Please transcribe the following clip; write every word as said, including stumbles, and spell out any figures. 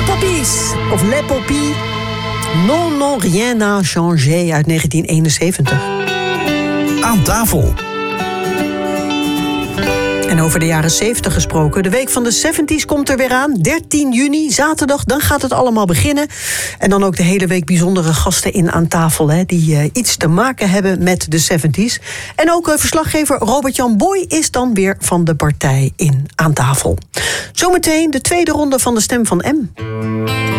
Poppies, of Les Poppies. Non, non, rien n'a changé uit negentien eenenzeventig. Aan tafel. En over de jaren zeventig gesproken. De week van de zeventig komt er weer aan. dertien juni, zaterdag, dan gaat het allemaal beginnen. En dan ook de hele week bijzondere gasten in Aan tafel. Hè, die uh, iets te maken hebben met de zeventig. En ook uh, verslaggever Robert-Jan Boy is dan weer van de partij in Aan tafel. Zometeen de tweede ronde van de Stem van M.